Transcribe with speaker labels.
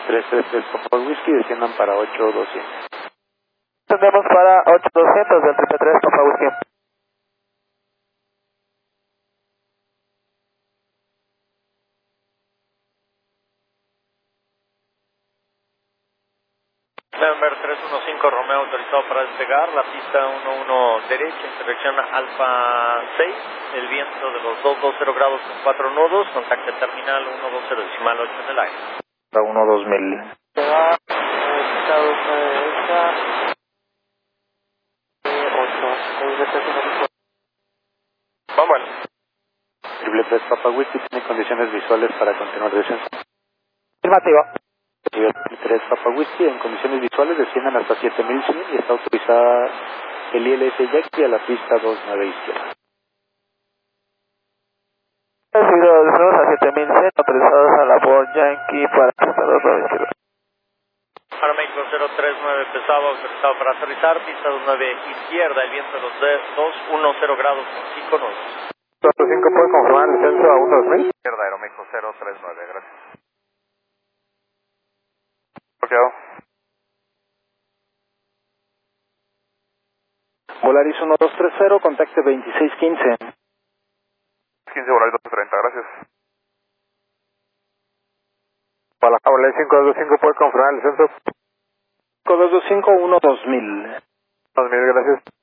Speaker 1: 333 Papa Whisky, desciendan para 8200.
Speaker 2: Tendremos para 8200 del 333 Papa Whisky.
Speaker 3: November 315 Romeo autorizado para despegar, la pista 11 derecha, intersección Alfa 6, el viento de los 220 grados con 4 nudos, contacto terminal 120 decimal 8 en el aire.
Speaker 2: 12000.
Speaker 3: Bueno.
Speaker 1: Triple 3 Papa Whisky tiene condiciones visuales para continuar descenso.
Speaker 2: Afirmativo.
Speaker 1: 3 Papa Whisky en condiciones visuales desciendan hasta 7100 y está autorizada el ILS Yankee a la pista 29 izquierda.
Speaker 2: Recibido a 7100, autorizados a la Ford Yankee para pista 29 izquierda.
Speaker 3: Para México 039 pesado, autorizado para aterrizar, pista 29 izquierda, el viento de los 210 grados con 5 nudos.
Speaker 2: 45 puede confirmar el descenso a 12000.
Speaker 3: Izquierda, Aeroméxico 039, gracias.
Speaker 2: Bloqueado.
Speaker 1: Volaris 1230, contacte 2615.
Speaker 3: 15 Volaris 230, gracias.
Speaker 2: Para Volaris 525 puede confirmar el descenso.
Speaker 1: 5225 2000.
Speaker 2: 2000, gracias.